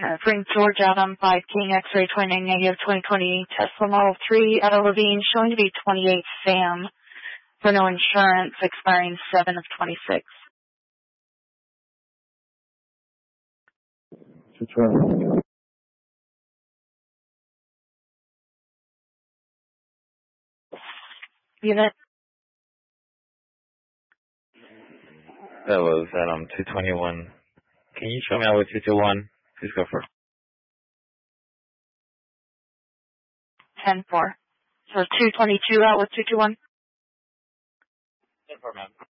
Frank George Adam 5 King X-ray 29 negative 2020 Tesla Model 3 Etta Levine showing to be 28 Sam for no insurance expiring 7 of 26. Unit. That was Adam 221. Can you show me out with 221? Please go for 10-4. So 222 out with 221. 10-4, ma'am.